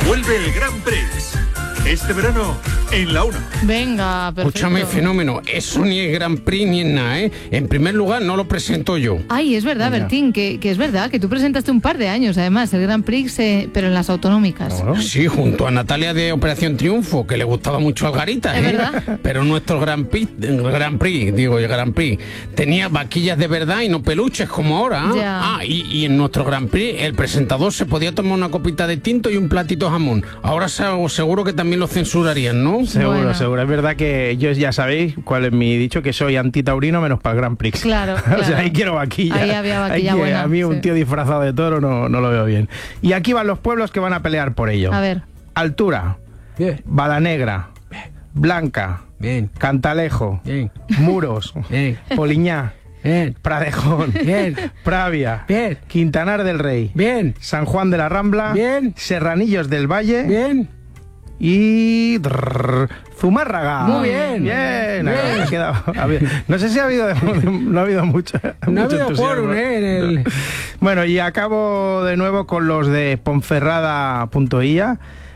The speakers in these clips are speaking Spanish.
Vuelve el Grand Prix. Este verano, en la 1. Venga, perfecto. Escúchame, Fenómeno, eso ni es Grand Prix ni es nada, ¿eh? En primer lugar, no lo presento yo. Ay, es verdad, Bertín, que es verdad, que tú presentaste un par de años, además, el Grand Prix, pero en las autonómicas. Sí, junto a Natalia de Operación Triunfo, que le gustaba mucho Algarita, ¿Es verdad? Pero nuestro Grand Prix, tenía vaquillas de verdad y no peluches como ahora. Ya. Y en nuestro Grand Prix, el presentador se podía tomar una copita de tinto y un platito de jamón. Ahora seguro que también lo censurarían, ¿no? Seguro. Es verdad que yo ya sabéis cuál es mi dicho, que soy antitaurino menos para el Grand Prix. Claro. O sea, ahí quiero vaquilla. Ahí había vaquilla buena. A mí un tío disfrazado de toro no lo veo bien. Y aquí van los pueblos que van a pelear por ello. A ver. Altura. Bien. Balanegra. Blanca. Bien. Cantalejo. Bien. Muros. Bien. Poliñá. Bien. Pradejón. Bien. Pravia. Bien. Quintanar del Rey. Bien. San Juan de la Rambla. Bien. Serranillos del Valle. Bien. Y Zumárraga. Muy bien. Bien. Bien. Ha quedado. No sé si no ha habido mucho. No ha mucho habido entusiasmo. quórum, Bueno, y acabo de nuevo con los de Ponferrada.ia,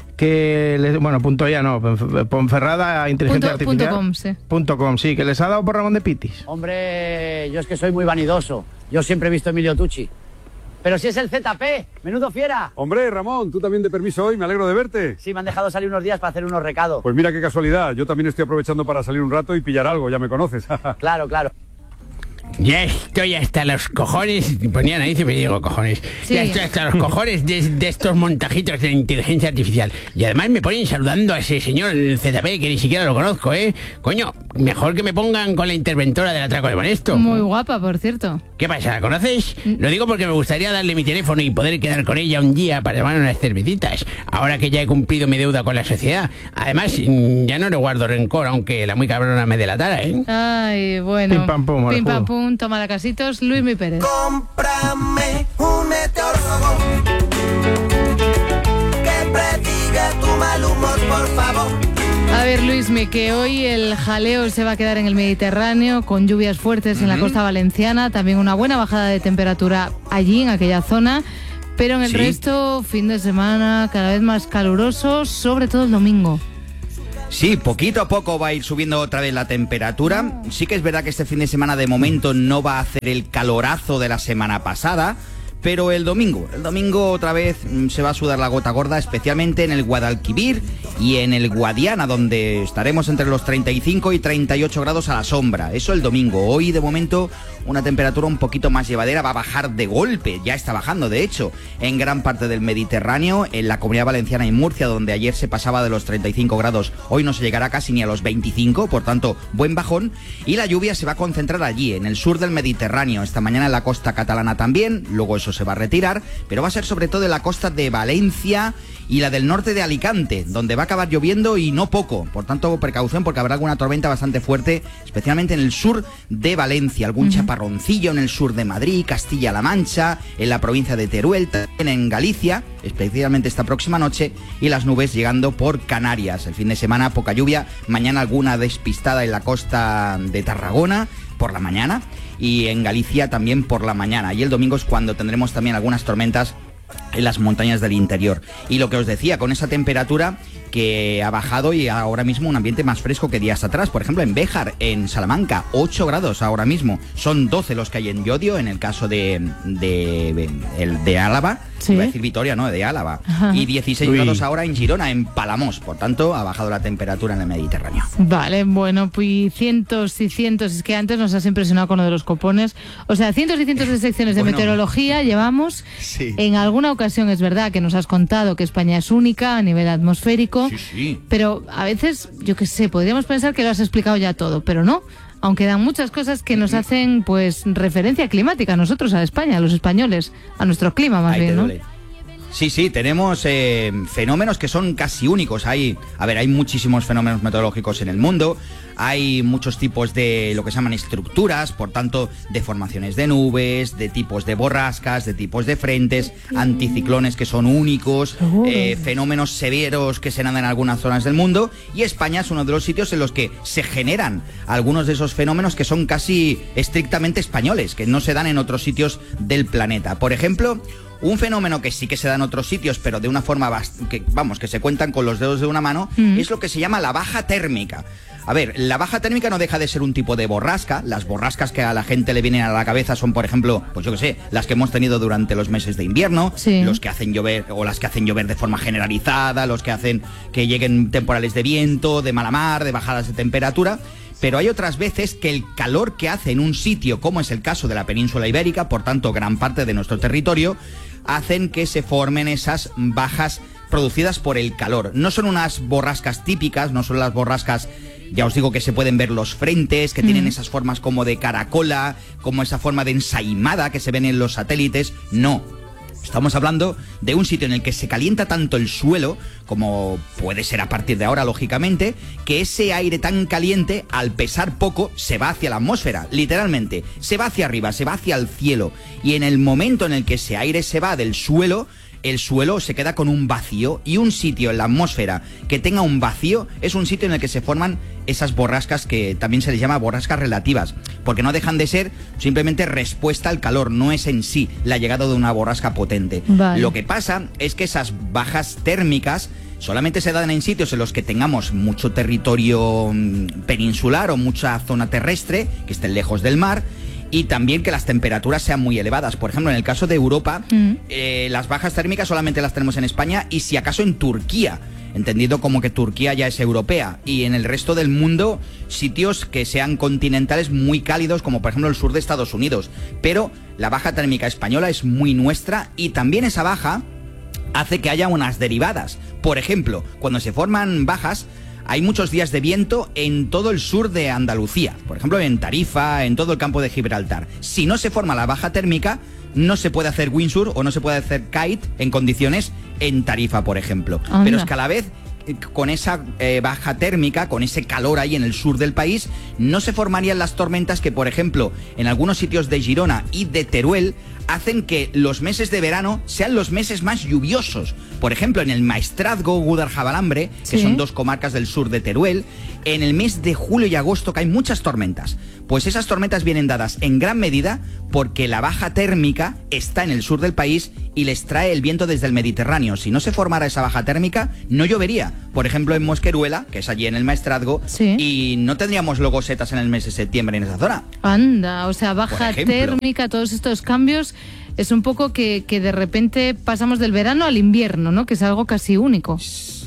Ponferrada Inteligencia Artificial. .com, sí, que les ha dado por Ramón de Pitis. Hombre, yo es que soy muy vanidoso. Yo siempre he visto a Emilio Tucci. Pero si es el ZP, menudo fiera. Hombre, Ramón, tú también de permiso hoy, me alegro de verte. Sí, me han dejado salir unos días para hacer unos recados. Pues mira qué casualidad, yo también estoy aprovechando para salir un rato y pillar algo, ya me conoces. Claro. Ya estoy hasta los cojones, ponían ahí, siempre digo cojones, Sí. ya estoy hasta los cojones de estos montajitos de inteligencia artificial. Y además me ponen saludando a ese señor, el ZP, que ni siquiera lo conozco, ¿eh? Coño, mejor que me pongan con la interventora del atraco de Monesto. Muy guapa, por cierto. ¿Qué pasa? ¿La conoces? Lo digo porque me gustaría darle mi teléfono y poder quedar con ella un día para tomar unas cervecitas, ahora que ya he cumplido mi deuda con la sociedad. Además, ya no le guardo rencor, aunque la muy cabrona me delatara, ¿eh? Ay, bueno. Pim, pam, pum, Pim, pam, Orejudo. pum, toma la casitos, Luismi Pérez. Cómprame un meteorólogo que predigue tu mal humor, por favor. A ver, Luismi, que hoy el jaleo se va a quedar en el Mediterráneo, con lluvias fuertes en la costa valenciana, también una buena bajada de temperatura allí, en aquella zona, pero en el resto, fin de semana cada vez más caluroso, sobre todo el domingo. Sí, poquito a poco va a ir subiendo otra vez la temperatura. Sí que es verdad que este fin de semana de momento no va a hacer el calorazo de la semana pasada, pero el domingo otra vez se va a sudar la gota gorda, especialmente en el Guadalquivir y en el Guadiana, donde estaremos entre los 35 y 38 grados a la sombra. Eso el domingo. Hoy, de momento, una temperatura un poquito más llevadera, va a bajar de golpe, ya está bajando, de hecho, en gran parte del Mediterráneo, en la Comunidad Valenciana y Murcia, donde ayer se pasaba de los 35 grados, hoy no se llegará casi ni a los 25, por tanto, buen bajón, y la lluvia se va a concentrar allí, en el sur del Mediterráneo, esta mañana en la costa catalana también, luego eso se va a retirar, pero va a ser sobre todo en la costa de Valencia y la del norte de Alicante, donde va a acabar lloviendo y no poco, por tanto, precaución porque habrá alguna tormenta bastante fuerte, especialmente en el sur de Valencia, algún chaparroncillo en el sur de Madrid, Castilla-La Mancha, en la provincia de Teruel, también en Galicia, especialmente esta próxima noche, y las nubes llegando por Canarias. El fin de semana poca lluvia, mañana alguna despistada en la costa de Tarragona por la mañana y en Galicia también por la mañana. Y el domingo es cuando tendremos también algunas tormentas en las montañas del interior. Y lo que os decía, con esa temperatura que ha bajado y ahora mismo un ambiente más fresco que días atrás. Por ejemplo, en Béjar, en Salamanca, 8 grados ahora mismo. Son 12 los que hay en Llodio, en el caso de Álava. Sí. Iba a decir Vitoria, no, de Álava. Ajá. Y 16 grados ahora en Girona, en Palamós. Por tanto, ha bajado la temperatura en el Mediterráneo. Vale, bueno, pues cientos y cientos, es que antes nos has impresionado con lo de los copones, o sea, cientos y cientos de secciones de meteorología llevamos. Sí. En alguna ocasión es verdad que nos has contado que España es única a nivel atmosférico, Sí. pero a veces, yo qué sé, podríamos pensar que lo has explicado ya todo, pero no, aunque dan muchas cosas que nos hacen pues referencia climática a nosotros, a España, a los españoles, a nuestro clima más Ahí bien, te ¿no? duele. Sí, tenemos fenómenos que son casi únicos. Hay muchísimos fenómenos meteorológicos en el mundo, hay muchos tipos de lo que se llaman estructuras, por tanto, de formaciones de nubes, de tipos de borrascas, de tipos de frentes, anticiclones que son únicos, fenómenos severos que se dan en algunas zonas del mundo, y España es uno de los sitios en los que se generan algunos de esos fenómenos que son casi estrictamente españoles, que no se dan en otros sitios del planeta. Por ejemplo, Un fenómeno que sí que se da en otros sitios, pero de una forma que se cuentan con los dedos de una mano, es lo que se llama la baja térmica. A ver, la baja térmica no deja de ser un tipo de borrasca. Las borrascas que a la gente le vienen a la cabeza son, por ejemplo, pues yo qué sé, las que hemos tenido durante los meses de invierno, los que hacen llover o las que hacen llover de forma generalizada, los que hacen que lleguen temporales de viento, de mala mar, de bajadas de temperatura. Pero hay otras veces que el calor que hace en un sitio, como es el caso de la península ibérica, por tanto gran parte de nuestro territorio, hacen que se formen esas bajas producidas por el calor. No son unas borrascas típicas, no son las borrascas, ya os digo, que se pueden ver los frentes, que tienen esas formas como de caracola, como esa forma de ensaimada que se ven en los satélites. No. Estamos hablando de un sitio en el que se calienta tanto el suelo, como puede ser a partir de ahora, lógicamente, que ese aire tan caliente, al pesar poco, se va hacia la atmósfera, literalmente. Se va hacia arriba, se va hacia el cielo. Y en el momento en el que ese aire se va del suelo, el suelo se queda con un vacío, y un sitio en la atmósfera que tenga un vacío es un sitio en el que se forman esas borrascas que también se les llama borrascas relativas, porque no dejan de ser simplemente respuesta al calor, no es en sí la llegada de una borrasca potente. Vale. Lo que pasa es que esas bajas térmicas solamente se dan en sitios en los que tengamos mucho territorio peninsular o mucha zona terrestre, que estén lejos del mar, y también que las temperaturas sean muy elevadas. Por ejemplo, en el caso de Europa, las bajas térmicas solamente las tenemos en España y si acaso en Turquía, entendido como que Turquía ya es europea, y en el resto del mundo sitios que sean continentales muy cálidos, como por ejemplo el sur de Estados Unidos. Pero la baja térmica española es muy nuestra, y también esa baja hace que haya unas derivadas. Por ejemplo, cuando se forman bajas, hay muchos días de viento en todo el sur de Andalucía, por ejemplo en Tarifa, en todo el campo de Gibraltar. Si no se forma la baja térmica, no se puede hacer windsurf o no se puede hacer kite en condiciones en Tarifa, por ejemplo. Anda. Pero es que a la vez, con esa baja térmica, con ese calor ahí en el sur del país, no se formarían las tormentas que, por ejemplo, en algunos sitios de Girona y de Teruel, hacen que los meses de verano sean los meses más lluviosos. Por ejemplo, en el Maestrazgo, Guadaljabalambre, que son dos comarcas del sur de Teruel, en el mes de julio y agosto caen muchas tormentas. Pues esas tormentas vienen dadas en gran medida porque la baja térmica está en el sur del país y les trae el viento desde el Mediterráneo. Si no se formara esa baja térmica, no llovería. Por ejemplo, en Mosqueruela, que es allí en el Maestrazgo, y no tendríamos luego setas en el mes de septiembre en esa zona. Anda, o sea, baja térmica, todos estos cambios, es un poco que de repente pasamos del verano al invierno, ¿no? Que es algo casi único.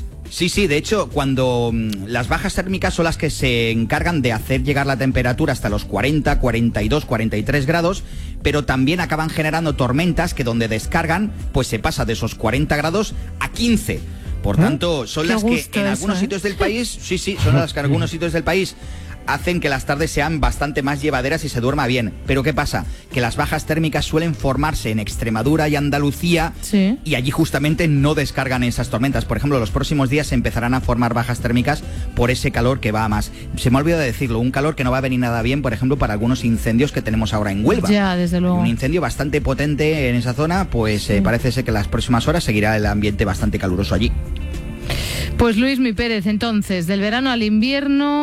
Sí, de hecho, cuando las bajas térmicas son las que se encargan de hacer llegar la temperatura hasta los 40, 42, 43 grados, pero también acaban generando tormentas que donde descargan, pues se pasa de esos 40 grados a 15. Por tanto, son las que en algunos sitios del país, son las que en algunos sitios del país hacen que las tardes sean bastante más llevaderas y se duerma bien. Pero ¿qué pasa? Que las bajas térmicas suelen formarse en Extremadura y Andalucía, y allí justamente no descargan esas tormentas. Por ejemplo, los próximos días se empezarán a formar bajas térmicas por ese calor que va a más. Se me ha olvidado de decirlo, un calor que no va a venir nada bien, por ejemplo, para algunos incendios que tenemos ahora en Huelva. Ya, desde luego. Un incendio bastante potente en esa zona, pues parece ser que en las próximas horas seguirá el ambiente bastante caluroso allí. Pues Luismi Pérez, entonces, del verano al invierno,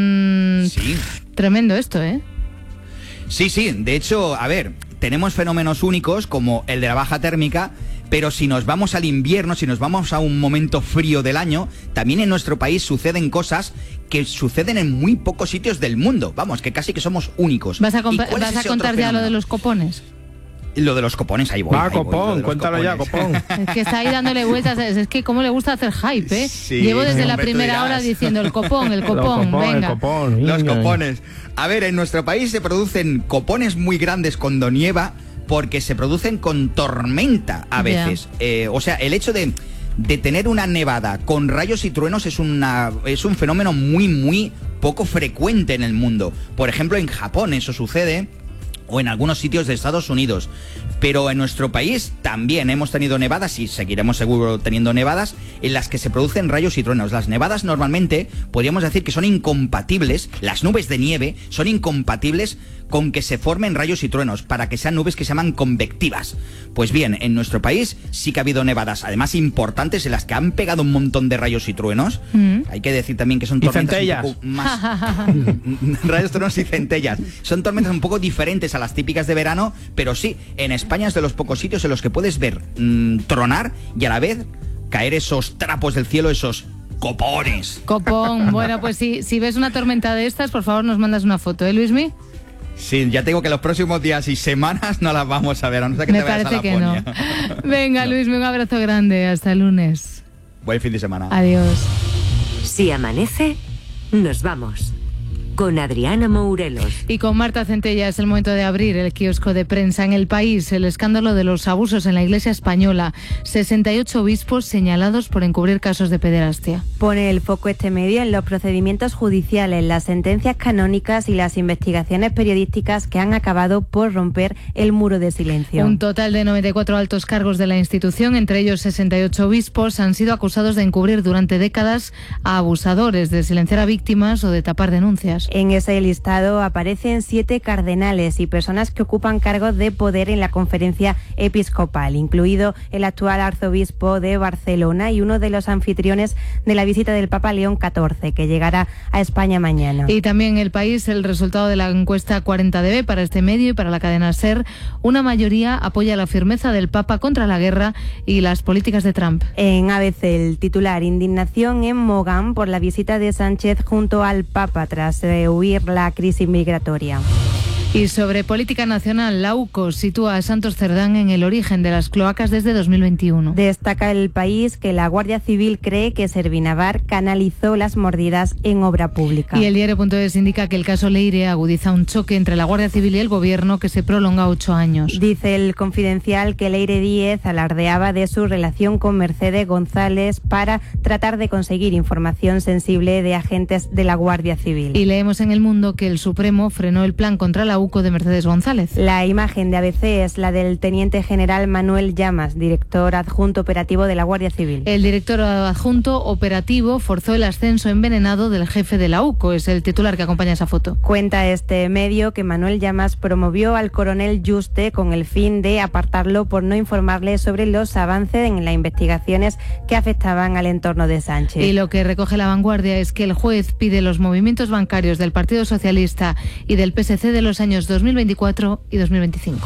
tremendo esto, ¿eh? Sí, de hecho, a ver, tenemos fenómenos únicos como el de la baja térmica, pero si nos vamos al invierno, si nos vamos a un momento frío del año, también en nuestro país suceden cosas que suceden en muy pocos sitios del mundo. Vamos, que casi que somos únicos. ¿Vas a contar ya lo de los copones? Lo de los copones, ahí voy. Copón, cuéntalo ya, Copón. Es que está ahí dándole vueltas, es que cómo le gusta hacer hype, ¿eh? Llevo desde la primera hora diciendo el copón, venga. Los copones. A ver, en nuestro país se producen copones muy grandes cuando nieva porque se producen con tormenta a veces. O sea, el hecho de tener una nevada con rayos y truenos es un fenómeno muy poco frecuente en el mundo. Por ejemplo, en Japón eso sucede, o en algunos sitios de Estados Unidos. Pero en nuestro país también hemos tenido nevadas y seguiremos seguro teniendo nevadas en las que se producen rayos y truenos. Las nevadas normalmente podríamos decir que son incompatibles, las nubes de nieve son incompatibles con que se formen rayos y truenos, para que sean nubes que se llaman convectivas. Pues bien, en nuestro país sí que ha habido nevadas, además importantes, en las que han pegado un montón de rayos y truenos. Hay que decir también que son tormentas un poco más... rayos, truenos y centellas. Son tormentas un poco diferentes a las típicas de verano, pero sí, en España es de los pocos sitios en los que puedes ver tronar y a la vez caer esos trapos del cielo, esos copones. Copón. Bueno, pues si ves una tormenta de estas, por favor nos mandas una foto, ¿eh, Luismi? Sí, ya tengo que los próximos días y semanas no las vamos a ver, a no ser que Me te vayas a parece que no. Laponia. Venga, No. Luismi, un abrazo grande. Hasta el lunes. Buen fin de semana. Adiós. Si amanece, nos vamos. Con Adriana Mourelos. Y con Marta Centella es el momento de abrir el kiosco de prensa. En El País, el escándalo de los abusos en la Iglesia española. 68 obispos señalados por encubrir casos de pederastia. Pone el foco este medio en los procedimientos judiciales, las sentencias canónicas y las investigaciones periodísticas que han acabado por romper el muro de silencio. Un total de 94 altos cargos de la institución, entre ellos 68 obispos, han sido acusados de encubrir durante décadas a abusadores, de silenciar a víctimas o de tapar denuncias. En ese listado aparecen 7 cardenales y personas que ocupan cargos de poder en la conferencia episcopal, incluido el actual arzobispo de Barcelona y uno de los anfitriones de la visita del Papa León XIV, que llegará a España mañana. Y también en El País, el resultado de la encuesta 40DB para este medio y para la cadena SER. Una mayoría apoya la firmeza del Papa contra la guerra y las políticas de Trump. En ABC, el titular: indignación en Mogán por la visita de Sánchez junto al Papa tras huir la crisis migratoria. Y sobre política nacional, la UCO sitúa a Santos Cerdán en el origen de las cloacas desde 2021. Destaca El País que la Guardia Civil cree que Servinavar canalizó las mordidas en obra pública. Y el diario.es indica que el caso Leire agudiza un choque entre la Guardia Civil y el Gobierno que se prolonga 8 años. Dice el Confidencial que Leire Díez alardeaba de su relación con Mercedes González para tratar de conseguir información sensible de agentes de la Guardia Civil. Y leemos en El Mundo que el Supremo frenó el plan contra la UCO de Mercedes González. La imagen de ABC es la del teniente general Manuel Llamas, director adjunto operativo de la Guardia Civil. El director adjunto operativo forzó el ascenso envenenado del jefe de la UCO, es el titular que acompaña esa foto. Cuenta este medio que Manuel Llamas promovió al coronel Juste con el fin de apartarlo por no informarle sobre los avances en las investigaciones que afectaban al entorno de Sánchez. Y lo que recoge La Vanguardia es que el juez pide los movimientos bancarios del Partido Socialista y del PSC de los años 2024 y 2025.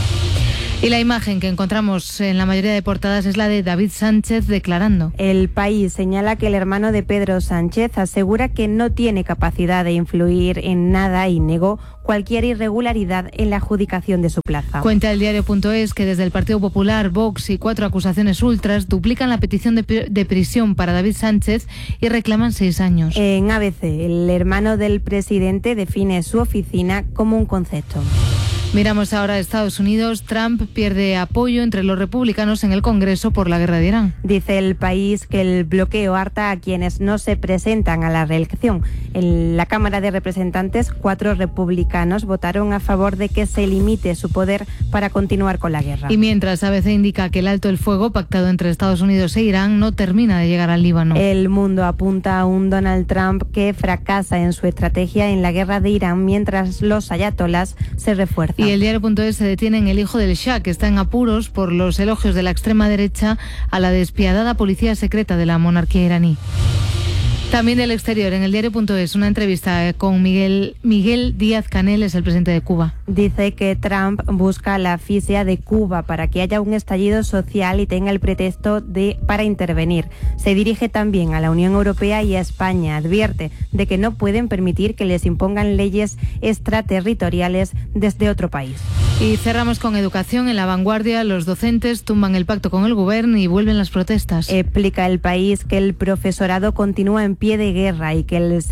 Y la imagen que encontramos en la mayoría de portadas es la de David Sánchez declarando. El País señala que el hermano de Pedro Sánchez asegura que no tiene capacidad de influir en nada y negó cualquier irregularidad en la adjudicación de su plaza. Cuenta el diario.es que desde el Partido Popular, Vox y 4 acusaciones ultras duplican la petición de prisión para David Sánchez y reclaman 6 años. En ABC, el hermano del presidente define su oficina como un concepto. Miramos ahora a Estados Unidos. Trump pierde apoyo entre los republicanos en el Congreso por la guerra de Irán. Dice El País que el bloqueo harta a quienes no se presentan a la reelección. En la Cámara de Representantes, 4 republicanos votaron a favor de que se limite su poder para continuar con la guerra. Y mientras ABC indica que el alto el fuego pactado entre Estados Unidos e Irán no termina de llegar al Líbano. El Mundo apunta a un Donald Trump que fracasa en su estrategia en la guerra de Irán mientras los ayatolás se refuerzan. Y el diario.es se detiene en el hijo del Shah, que está en apuros por los elogios de la extrema derecha a la despiadada policía secreta de la monarquía iraní. También del exterior, en el diario.es, una entrevista con Miguel Díaz-Canel, es el presidente de Cuba. Dice que Trump busca la asfixia de Cuba para que haya un estallido social y tenga el pretexto para intervenir. Se dirige también a la Unión Europea y a España. Advierte de que no pueden permitir que les impongan leyes extraterritoriales desde otro país. Y cerramos con educación. En La Vanguardia, los docentes tumban el pacto con el gobierno y vuelven las protestas. Explica El País que el profesorado continúa en pie de guerra y que el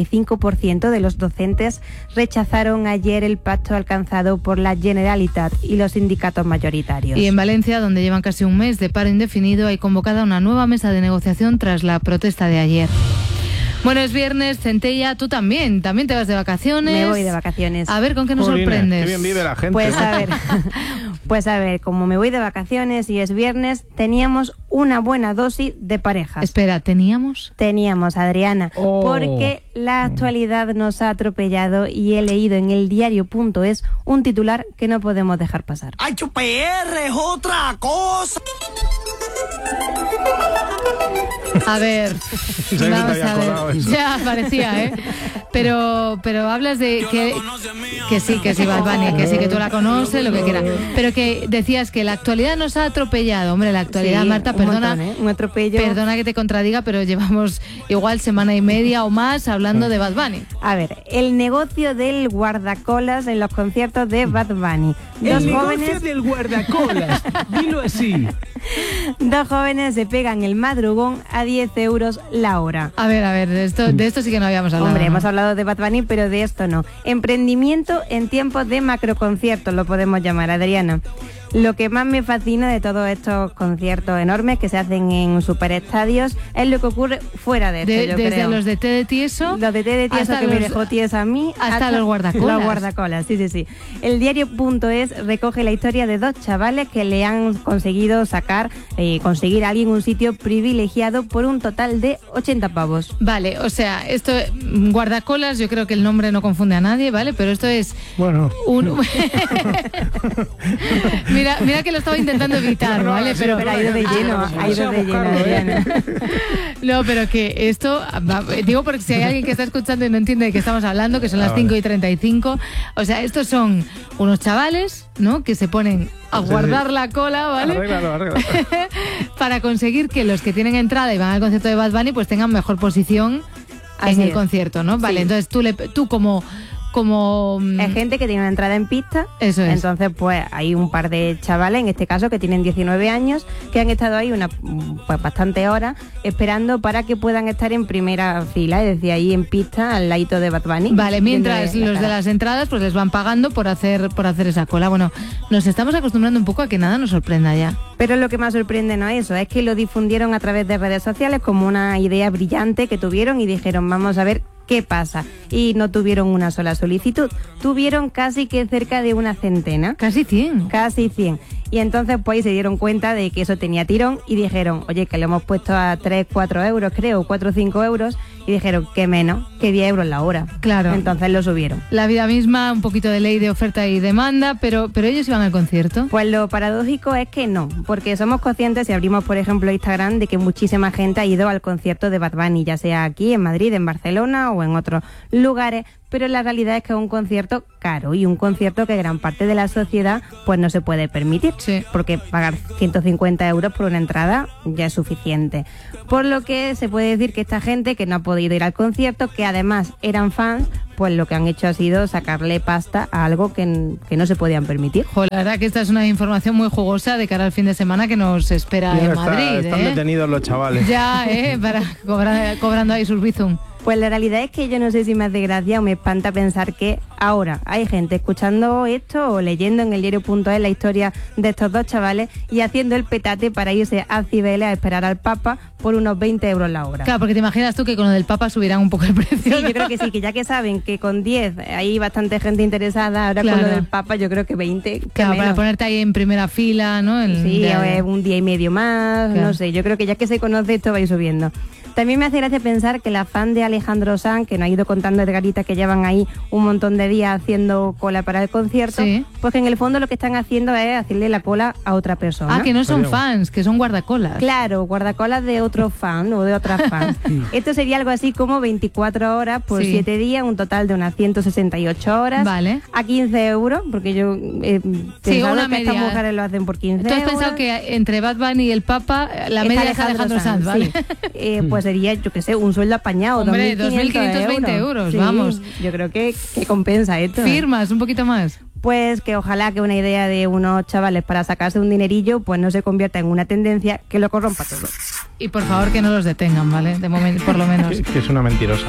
65% de los docentes rechazaron ayer el pacto alcanzado por la Generalitat y los sindicatos mayoritarios. Y en Valencia, donde llevan casi un mes de paro indefinido, hay convocada una nueva mesa de negociación tras la protesta de ayer. Bueno, es viernes, Centella, tú también te vas de vacaciones. Me voy de vacaciones. A ver, ¿con qué nos Jolines, sorprendes? Qué bien vive la gente. Pues a ver, como me voy de vacaciones y es viernes, teníamos una buena dosis de parejas. Espera, ¿teníamos? Teníamos, Adriana, porque la actualidad nos ha atropellado y he leído en el diario.es un titular que no podemos dejar pasar. ¡Ay, PR es otra cosa! A ver, que te vamos había a ver. colado eso. Ya parecía, ¿eh? Pero hablas de que sí, Bad Bunny, que sí, que tú la conoces, lo que quieras. Pero que decías que la actualidad nos ha atropellado. Hombre, la actualidad, Sí, Marta, un perdona, montón, ¿eh? Un atropello. perdona que te contradiga, pero llevamos igual semana y media o más hablando de Bad Bunny. A ver, el negocio del guardacolas en los conciertos de Bad Bunny. Dos jóvenes del guardacolas, dilo así. Dos jóvenes se pegan el madrugón a 10 euros la hora. A ver, de esto sí que no habíamos hablado. Hombre, ¿no? hemos hablado de Bad Bunny, pero de esto no. Emprendimiento en tiempos de macroconciertos, lo podemos llamar, Adriana. Lo que más me fascina de todos estos conciertos enormes que se hacen en superestadios es lo que ocurre fuera de esto, yo desde creo. los de té de tieso, Los de té de tieso hasta que me los- dejó tiesa a mí. hasta los guardacolas. Los guardacolas, sí. El diario.es recoge la historia de dos chavales que le han conseguido conseguir a alguien un sitio privilegiado por un total de 80 pavos. Vale, o sea, esto guardacolas, yo creo que el nombre no confunde a nadie, ¿vale? Pero esto es Bueno. mira que lo estaba intentando evitar, ¿vale? Pero ha ido de lleno, Adriana. No, pero que esto, digo porque si hay alguien que está escuchando y no entiende de qué estamos hablando, que son las 5:35, o sea, estos son unos chavales, ¿no? Que se ponen a guardar la cola, ¿vale? Arréglalo. Para conseguir que los que tienen entrada y van al concierto de Bad Bunny pues tengan mejor posición Así en el es. concierto, ¿no? Vale, Sí. entonces tú como Es gente que tiene una entrada en pista. Eso es. Entonces, pues hay un par de chavales, en este caso, que tienen 19 años, que han estado ahí pues bastantes horas esperando para que puedan estar en primera fila, es decir, ahí en pista, al ladito de Bad Bunny. Vale, mientras viéndole la los de cara. las entradas pues les van pagando por hacer esa cola. Bueno, nos estamos acostumbrando un poco a que nada nos sorprenda ya. Pero lo que más sorprende no es eso, es que lo difundieron a través de redes sociales como una idea brillante que tuvieron y dijeron, vamos a ver qué pasa. Y no tuvieron una sola solicitud, tuvieron casi que cerca de una centena. Casi 100. Casi 100. Y entonces pues ahí se dieron cuenta de que eso tenía tirón y dijeron, oye, que le hemos puesto a 3, 4 euros, creo, 4 o 5 euros, y dijeron que menos, que 10 euros la hora. Claro. Entonces lo subieron. La vida misma, un poquito de ley de oferta y demanda, pero ellos iban al concierto. Pues lo paradójico es que no, porque somos conscientes, si abrimos por ejemplo Instagram, de que muchísima gente ha ido al concierto de Bad Bunny, ya sea aquí en Madrid, en Barcelona o en otros lugares, pero la realidad es que es un concierto caro y un concierto que gran parte de la sociedad pues no se puede permitir, Sí. porque pagar 150 euros por una entrada ya es suficiente. Por lo que se puede decir que esta gente que no ha podido ir al concierto, que además eran fans, pues lo que han hecho ha sido sacarle pasta a algo que no se podían permitir. Jo, la verdad que esta es una información muy jugosa de cara al fin de semana que nos espera en Madrid. Están detenidos los chavales. Ya, para cobrando ahí sus bizum. Pues la realidad es que yo no sé si me hace gracia o me espanta pensar que ahora hay gente escuchando esto o leyendo en el diario.es la historia de estos dos chavales y haciendo el petate para irse a Cibeles a esperar al Papa por unos 20 euros la hora. Claro, porque te imaginas tú que con lo del Papa subirán un poco el precio. Sí, ¿no? yo creo que sí, que ya que saben que con 10 hay bastante gente interesada, ahora Claro. con lo del Papa yo creo que 20. que Claro, para menos. ponerte ahí en primera fila, ¿no? Sí, o un día y medio más, Claro. no sé, yo creo que ya que se conoce esto va a ir subiendo. También me hace gracia pensar que la fan de Alejandro Sanz, que nos ha ido contando Edgarita que llevan ahí un montón de días haciendo cola para el concierto, Sí. pues que en el fondo lo que están haciendo es hacerle la cola a otra persona. Ah, que no son fans, que son guardacolas. Claro, guardacolas de otro fan o de otras fans. Esto sería algo así como 24 horas por Sí. 7 días, un total de unas 168 horas. Vale. A 15 euros, porque yo pensaba una que estas media. mujeres lo hacen por 15 Tú has euros. pensado que entre Bad Bunny y el Papa la Está media es Alejandro Sanz, ¿vale? sí. Pues sería, yo qué sé, un sueldo apañado. Hombre, 2.520 euros, Sí, vamos. Yo creo que compensa esto. Firmas un poquito más. Pues que ojalá que una idea de unos chavales para sacarse un dinerillo pues no se convierta en una tendencia que lo corrompa todo. Y por favor que no los detengan, ¿vale? De momento, por lo menos. Que es una mentirosa.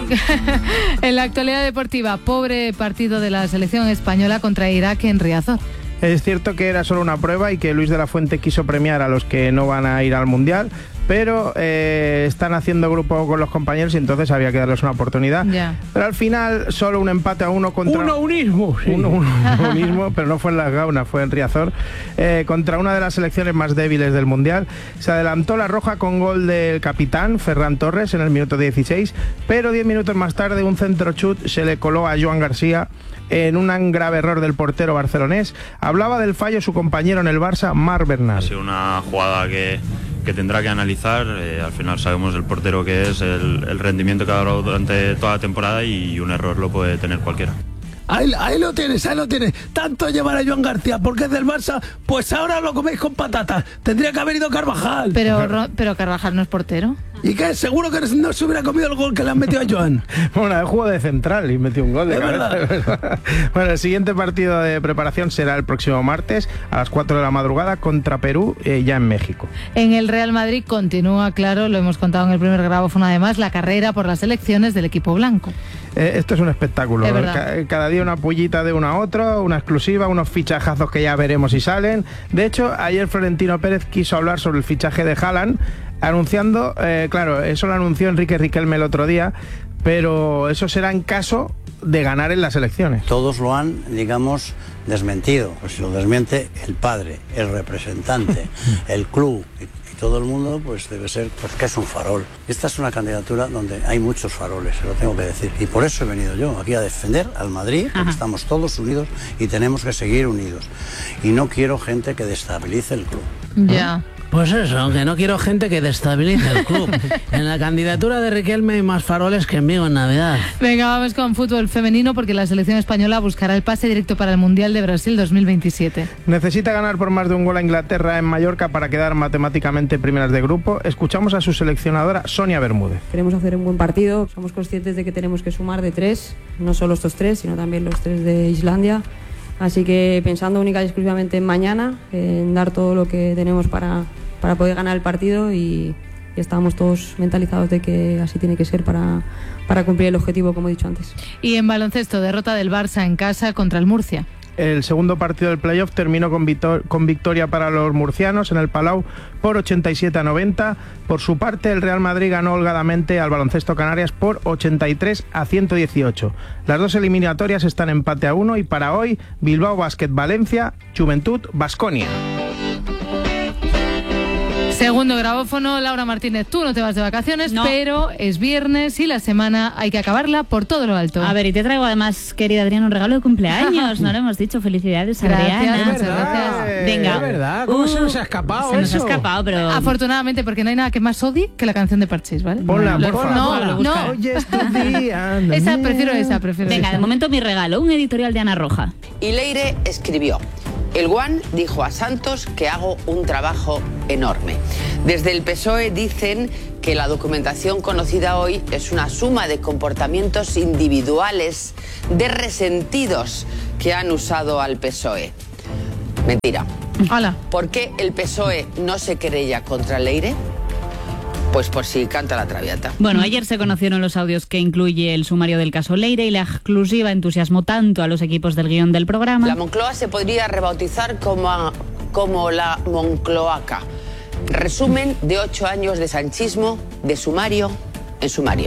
En la actualidad deportiva, pobre partido de la selección española contra Irak en Riazor. Es cierto que era solo una prueba y que Luis de la Fuente quiso premiar a los que no van a ir al Mundial, pero están haciendo grupo con los compañeros y entonces había que darles una oportunidad. Ya. Pero al final solo un empate a 1 contra... Unismo. Unismo, pero no fue en Las Gaunas, fue en Riazor, contra una de las selecciones más débiles del Mundial. Se adelantó la roja con gol del capitán Ferran Torres en el minuto 16, pero 10 minutos más tarde un centro chut se le coló a Joan García en un grave error del portero barcelonés. Hablaba del fallo su compañero en el Barça, Marc Bernal. Ha sido una jugada que que tendrá que analizar. Al final sabemos el portero que es, el rendimiento que ha dado durante toda la temporada, y un error lo puede tener cualquiera. Ahí lo tienes. Tanto llevar a Joan García porque es del Barça, pues ahora lo coméis con patatas. Tendría que haber ido Carvajal. Pero Carvajal no es portero. ¿Y qué? Seguro que no se hubiera comido el gol que le han metido a Joan. Bueno, él jugó de central y metió un gol de cabeza. Bueno, el siguiente partido de preparación será el próximo martes a las 4 de la madrugada contra Perú, ya en México. En el Real Madrid continúa, claro, lo hemos contado en el primer grabófono además, la carrera por las elecciones del equipo blanco. Esto es un espectáculo. Cada día una pullita de uno a otro, una exclusiva, unos fichajazos que ya veremos si salen. De hecho, ayer Florentino Pérez quiso hablar sobre el fichaje de Haaland, anunciando, claro, eso lo anunció Enrique Riquelme el otro día, pero eso será en caso de ganar en las elecciones. Todos lo han, digamos, desmentido. Pues si lo desmiente el padre, el representante, el club y todo el mundo, pues debe ser porque es un farol. Esta es una candidatura donde hay muchos faroles, se lo tengo que decir. Y por eso he venido yo aquí a defender al Madrid, porque estamos todos unidos y tenemos que seguir unidos. Y no quiero gente que destabilice el club. Ya. Pues eso, aunque no quiero gente que destabilice el club. En la candidatura de Riquelme hay más faroles que en Vigo en Navidad. Venga, vamos con fútbol femenino porque la selección española buscará el pase directo para el Mundial de Brasil 2027. Necesita ganar por más de un gol a Inglaterra en Mallorca para quedar matemáticamente primeras de grupo. Escuchamos a su seleccionadora Sonia Bermúdez. Queremos hacer un buen partido, somos conscientes de que tenemos que sumar de 3, no solo estos 3, sino también los 3 de Islandia. Así que pensando única y exclusivamente en mañana, en dar todo lo que tenemos para poder ganar el partido, y estamos todos mentalizados de que así tiene que ser para cumplir el objetivo, como he dicho antes. Y en baloncesto, derrota del Barça en casa contra el Murcia. El segundo partido del playoff terminó con victoria para los murcianos en el Palau por 87-90. Por su parte, el Real Madrid ganó holgadamente al Baloncesto Canarias por 83-118. Las dos eliminatorias están empate a 1 y para hoy, Bilbao Basket Valencia, Juventud Baskonia. Segundo grabófono, Laura Martínez, tú no te vas de vacaciones, pero es viernes y la semana hay que acabarla por todo lo alto. A ver, y te traigo además, querida Adriana, un regalo de cumpleaños. No lo hemos dicho. Felicidades, Adriana. Muchas gracias. Venga. Es verdad, ¿cómo se nos ha escapado se nos ha escapado, pero... Afortunadamente, porque no hay nada que más odie que la canción de Parchís, ¿vale? Ponla, por favor. No. Hoy es tu día. Prefiero esa. Venga, de momento mi regalo, un editorial de Ana Roja. Y Leire escribió: el Guan dijo a Santos que hago un trabajo enorme. Desde el PSOE dicen que la documentación conocida hoy es una suma de comportamientos individuales de resentidos que han usado al PSOE. Mentira. Hola. ¿Por qué el PSOE no se querella contra Leire? Pues por si canta la traviata. Bueno, ayer se conocieron los audios que incluye el sumario del caso Leire y la exclusiva entusiasmó tanto a los equipos del guión del programa. La Moncloa se podría rebautizar como la Moncloaca. Resumen de 8 años de sanchismo, de sumario en sumario.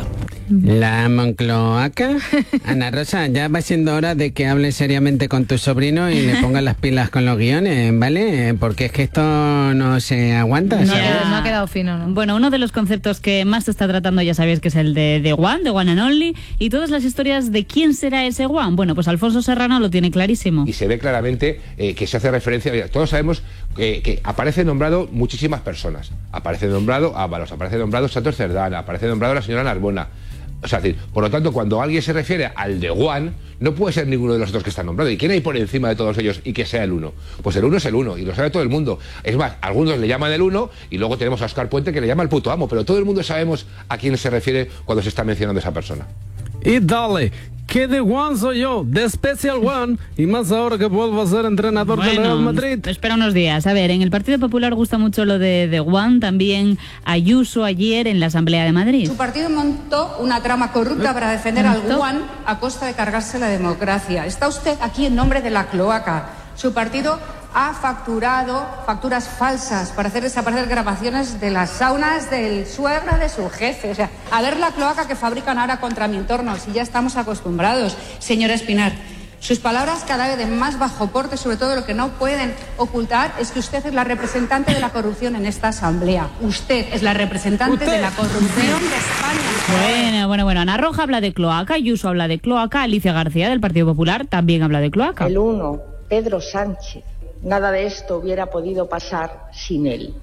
¿La Moncloaca? Ana Rosa, ya va siendo hora de que hables seriamente con tu sobrino y le pongas las pilas con los guiones, ¿vale? Porque es que esto no se aguanta. No ha quedado fino, ¿no? Bueno, uno de los conceptos que más se está tratando, ya sabéis, que es el de The One, The One and Only, y todas las historias de quién será ese One. Bueno, pues Alfonso Serrano lo tiene clarísimo. Y se ve claramente que se hace referencia, todos sabemos que aparece nombrado muchísimas personas. Aparece nombrado Ábalos, aparece nombrado Santos Cerdán, aparece nombrado la señora Narbona. O sea, por lo tanto, cuando alguien se refiere al The One, no puede ser ninguno de los otros que están nombrados. ¿Y quién hay por encima de todos ellos y que sea el uno? Pues el uno es el uno, y lo sabe todo el mundo. Es más, algunos le llaman el uno, y luego tenemos a Óscar Puente que le llama el puto amo, pero todo el mundo sabemos a quién se refiere cuando se está mencionando a esa persona. Y dale, que The One soy yo, The Special One, y más ahora que vuelvo a ser entrenador del Real Madrid. Espera unos días. A ver, en el Partido Popular gusta mucho lo de The One, también Ayuso ayer en la Asamblea de Madrid. Su partido montó una trama corrupta para defender al One a costa de cargarse la democracia. Está usted aquí en nombre de la cloaca. Su partido ha facturado facturas falsas para hacer desaparecer grabaciones de las saunas del suegro de su jefe. O sea, a ver la cloaca que fabrican ahora contra mi entorno, si ya estamos acostumbrados. Señora Espinar, sus palabras cada vez de más bajo porte, sobre todo lo que no pueden ocultar, es que usted es la representante de la corrupción en esta asamblea. Usted es la representante de la corrupción de España. Bueno. Ana Roja habla de cloaca, Ayuso habla de cloaca, Alicia García del Partido Popular también habla de cloaca. El uno, Pedro Sánchez. Nada de esto hubiera podido pasar sin él.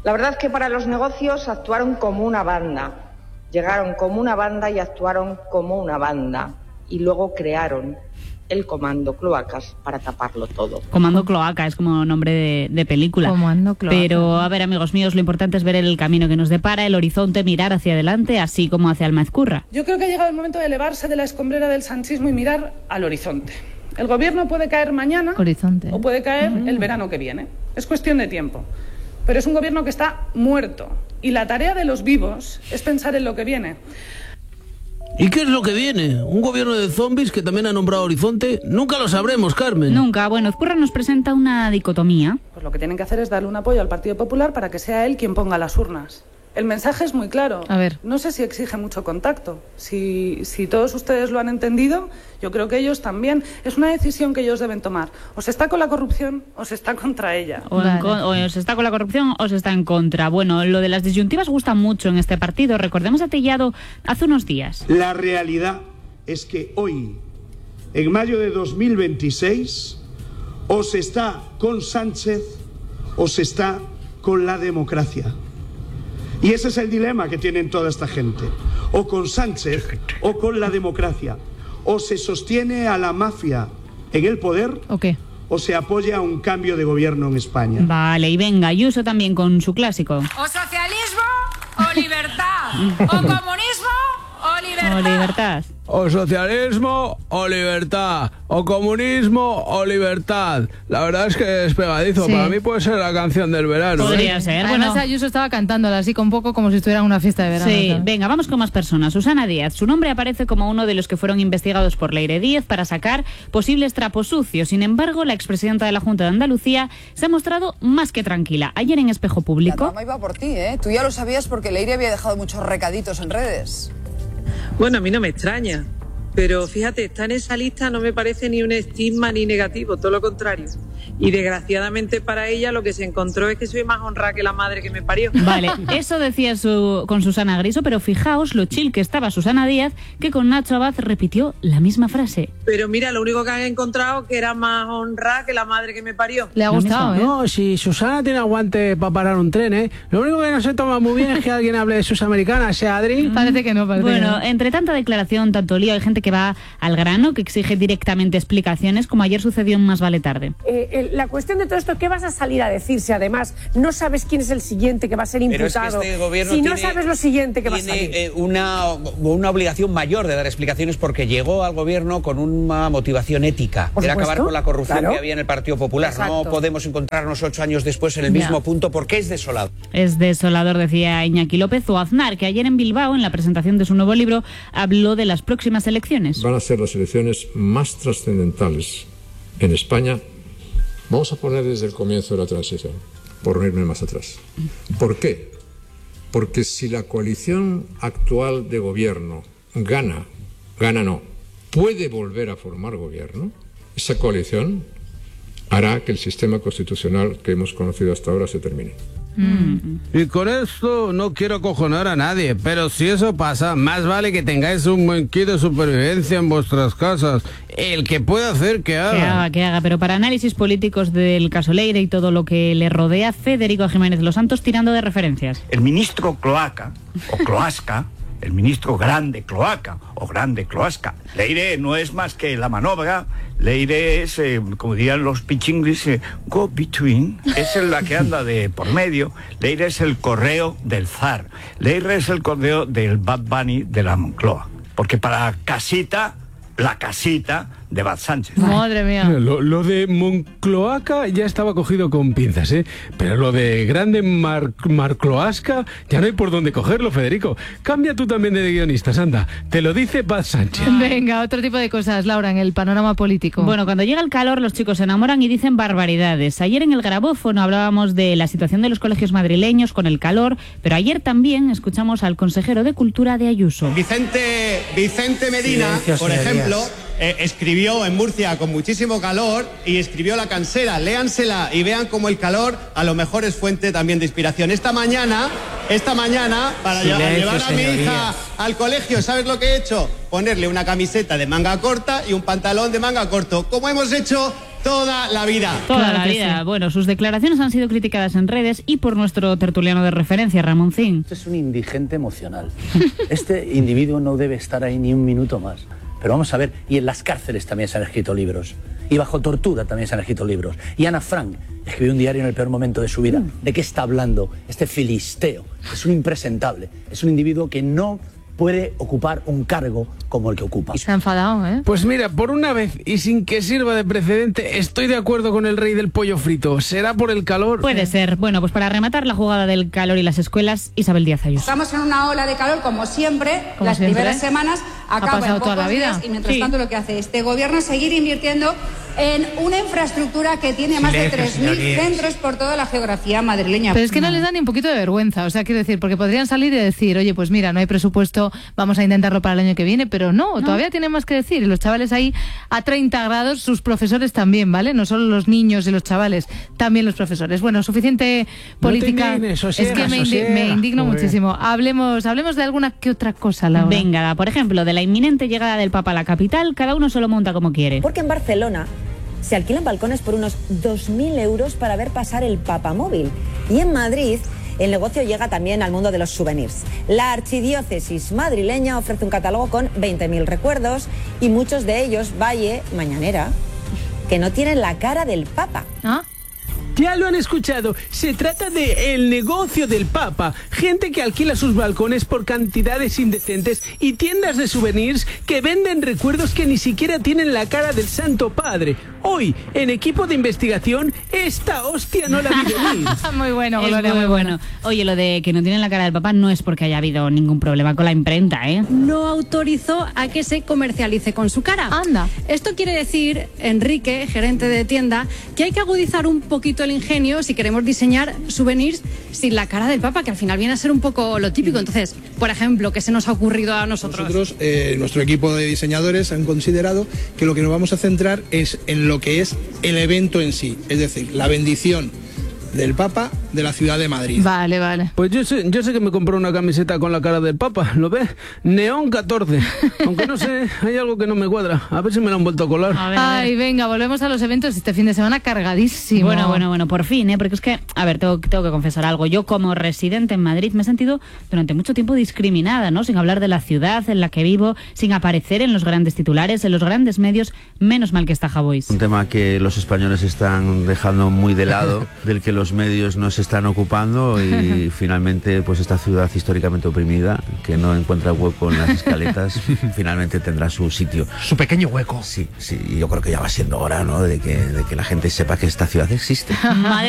La verdad es que para los negocios actuaron como una banda. Llegaron como una banda y actuaron como una banda. Y luego crearon el Comando Cloacas para taparlo todo. Comando Cloaca es como nombre de película. Comando Cloaca. Pero, a ver, amigos míos, lo importante es ver el camino que nos depara, el horizonte, mirar hacia adelante, así como hacia el Maezcurra. Yo creo que ha llegado el momento de elevarse de la escombrera del sanchismo y mirar al horizonte. El gobierno puede caer mañana o puede caer el verano que viene. Es cuestión de tiempo. Pero es un gobierno que está muerto. Y la tarea de los vivos es pensar en lo que viene. ¿Y qué es lo que viene? ¿Un gobierno de zombies que también ha nombrado Horizonte? Nunca lo sabremos, Carmen. Nunca. Bueno, Ezcurra nos presenta una dicotomía. Pues lo que tienen que hacer es darle un apoyo al Partido Popular para que sea él quien ponga las urnas. El mensaje es muy claro. A ver. No sé si exige mucho contacto. Si todos ustedes lo han entendido, yo creo que ellos también. Es una decisión que ellos deben tomar. O se está con la corrupción o se está contra ella. O se está con la corrupción o se está en contra. Bueno, lo de las disyuntivas gusta mucho en este partido. Recordemos a Tellado hace unos días. La realidad es que hoy, en mayo de 2026, o se está con Sánchez o se está con la democracia. Y ese es el dilema que tienen toda esta gente. O con Sánchez o con la democracia. O se sostiene a la mafia en el poder o se apoya a un cambio de gobierno en España. Vale, y venga, Ayuso también con su clásico. O socialismo o libertad. O comunismo o libertad. O libertad. O socialismo o libertad. O comunismo o libertad. La verdad es que es pegadizo. Sí. Para mí puede ser la canción del verano. Podría ser. Además, Bueno, Ayuso estaba cantándola así con poco como si estuviera en una fiesta de verano. sí, ¿sabes? venga, vamos con más personas. Susana Díaz. Su nombre aparece como uno de los que fueron investigados por Leire Díez para sacar posibles trapos sucios. Sin embargo, la expresidenta de la Junta de Andalucía se ha mostrado más que tranquila. Ayer en Espejo Público. La trama iba por ti, ¿eh? Tú ya lo sabías porque Leire había dejado muchos recaditos en redes. Bueno, a mí no me extraña, pero fíjate, está en esa lista no me parece ni un estigma ni negativo, todo lo contrario. Y desgraciadamente para ella lo que se encontró es que soy más honrada que la madre que me parió. Vale, eso decía con Susana Griso, pero fijaos lo chill que estaba Susana Díaz, que con Nacho Abad repitió la misma frase. Pero mira, lo único que han encontrado que era más honrada que la madre que me parió. Le ha gustado, ¿eh? No, si Susana tiene aguante para parar un tren, ¿eh? Lo único que no se toma muy bien es que alguien hable de sus americanas, ¿eh, Adri? Parece que no, parece Bueno, que no. entre tanta declaración, tanto lío, hay gente que va al grano, que exige directamente explicaciones, como ayer sucedió en Más Vale Tarde. La cuestión de todo esto, ¿qué vas a salir a decir si además no sabes quién es el siguiente que va a ser imputado? Pero es que este gobierno si no tiene, sabes lo siguiente que va a salir. Tiene una obligación mayor de dar explicaciones porque llegó al gobierno con una motivación ética. Por Era supuesto, acabar con la corrupción claro. que había en el Partido Popular. Exacto. No podemos encontrarnos 8 años después en el mismo punto porque es desolado. Es desolador, decía Iñaki López. O Aznar, que ayer en Bilbao, en la presentación de su nuevo libro, habló de las próximas elecciones. Van a ser las elecciones más trascendentales en España. Vamos a poner desde el comienzo de la transición, por no irme más atrás. ¿Por qué? Porque si la coalición actual de gobierno puede volver a formar gobierno, esa coalición hará que el sistema constitucional que hemos conocido hasta ahora se termine. Y con esto no quiero acojonar a nadie, pero si eso pasa, más vale que tengáis un buen kit de supervivencia en vuestras casas. El que pueda hacer, que haga. Que haga. Pero para análisis políticos del caso Leire y todo lo que le rodea, Federico Jiménez Los Santos tirando de referencias. El ministro Cloaca, o Cloasca, el ministro Grande Cloaca, o Grande Cloasca. Leire no es más que la manobra. Leire es, como dirían los pichinglis, go between, es la que anda de por medio. Leire es el correo del zar. Leire es el correo del Bad Bunny de la Moncloa. Porque para casita, la casita de Bad Sánchez. Madre mía. Lo de Moncloaca ya estaba cogido con pinzas, ¿eh? Pero lo de Grande Marcloasca ya no hay por dónde cogerlo, Federico. Cambia tú también de guionistas, anda. Te lo dice Bad Sánchez. Venga, otro tipo de cosas, Laura, en el panorama político. Bueno, cuando llega el calor, los chicos se enamoran y dicen barbaridades. Ayer en el grabófono hablábamos de la situación de los colegios madrileños con el calor, pero ayer también escuchamos al consejero de Cultura de Ayuso. Vicente Medina, por ejemplo, escribió en Murcia con muchísimo calor y escribió La Cansera. Léansela y vean cómo el calor a lo mejor es fuente también de inspiración. Esta mañana, para llevar a mi hija al colegio, ¿sabes lo que he hecho? Ponerle una camiseta de manga corta y un pantalón de manga corto, como hemos hecho toda la vida. Toda la vida. Bueno, sus declaraciones han sido criticadas en redes y por nuestro tertuliano de referencia, Ramoncín. Este es un indigente emocional. Este individuo no debe estar ahí ni un minuto más. Pero vamos a ver, y en las cárceles también se han escrito libros. Y bajo tortura también se han escrito libros. Y Ana Frank escribió un diario en el peor momento de su vida. ¿De qué está hablando este filisteo? Es un impresentable. Es un individuo que no puede ocupar un cargo como el que ocupa. Se ha enfadado, ¿eh? Pues mira, por una vez y sin que sirva de precedente, estoy de acuerdo con el rey del pollo frito. ¿Será por el calor? Puede ser. Bueno, pues para rematar la jugada del calor y las escuelas, Isabel Díaz Ayuso. Estamos en una ola de calor, como siempre. Las primeras semanas acaban en pocos días y mientras tanto lo que hace este gobierno es seguir invirtiendo en una infraestructura que tiene más de 3.000 centros por toda la geografía madrileña. Pero es que no les da ni un poquito de vergüenza, o sea, quiero decir, porque podrían salir y decir, oye, pues mira, no hay presupuesto, vamos a intentarlo para el año que viene, pero no, todavía tienen más que decir, y los chavales ahí a 30 grados, sus profesores también, ¿vale? No solo los niños y los chavales, también los profesores. Bueno, suficiente política. No es que me indigno muchísimo. Hablemos de alguna que otra cosa, Laura. Venga, por ejemplo, de la inminente llegada del Papa a la capital, cada uno se lo monta como quiere. Porque en Barcelona se alquilan balcones por unos 2.000 euros para ver pasar el papamóvil. Y en Madrid el negocio llega también al mundo de los souvenirs. La archidiócesis madrileña ofrece un catálogo con 20.000 recuerdos y muchos de ellos, Valle, Mañanera, que no tienen la cara del Papa. ¿Ah? Ya lo han escuchado, se trata de el negocio del Papa, gente que alquila sus balcones por cantidades indecentes y tiendas de souvenirs que venden recuerdos que ni siquiera tienen la cara del Santo Padre. Hoy, en equipo de investigación, esta hostia no la vi venir. Muy bueno, es Gloria, muy bueno. Oye, lo de que no tienen la cara del Papa no es porque haya habido ningún problema con la imprenta, ¿eh? No autorizó a que se comercialice con su cara. Anda. Esto quiere decir, Enrique, gerente de tienda, que hay que agudizar un poquito el ingenio si queremos diseñar souvenirs sin la cara del Papa, que al final viene a ser un poco lo típico. Entonces, por ejemplo, ¿qué se nos ha ocurrido a nosotros? Nosotros, nuestro equipo de diseñadores han considerado que lo que nos vamos a centrar es en lo que es el evento en sí, es decir, la bendición del Papa de la ciudad de Madrid. Vale, vale. Pues yo sé que me compré una camiseta con la cara del Papa, ¿lo ves? Neón 14. Aunque no sé, hay algo que no me cuadra. A ver si me lo han vuelto a colar. A ver. Ay, venga, volvemos a los eventos este fin de semana cargadísimo. Bueno, por fin, ¿eh? Porque es que, a ver, tengo que confesar algo. Yo como residente en Madrid me he sentido durante mucho tiempo discriminada, ¿no? Sin hablar de la ciudad en la que vivo, sin aparecer en los grandes titulares, en los grandes medios. Menos mal que está Javois. Un tema que los españoles están dejando muy de lado, del que los medios no se están ocupando y finalmente pues esta ciudad históricamente oprimida que no encuentra hueco en las escaletas finalmente tendrá su sitio, su pequeño hueco. Sí, yo creo que ya va siendo hora, ¿no? de que la gente sepa que esta ciudad existe.